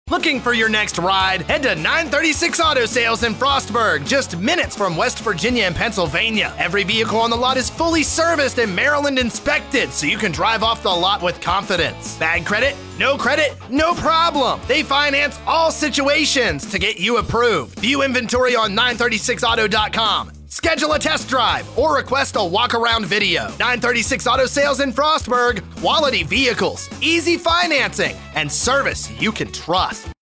Looking for your next ride? Head to 936 Auto Sales in Frostburg, just minutes from West Virginia and Pennsylvania. Every vehicle on the lot is fully serviced and Maryland inspected, so you can drive off the lot with confidence. Bad credit? No credit? No problem. They finance all situations to get you approved. View inventory on 936auto.com. Schedule a test drive or request a walk-around video. 936 Auto Sales in Frostburg. Quality vehicles, easy financing, and service you can trust.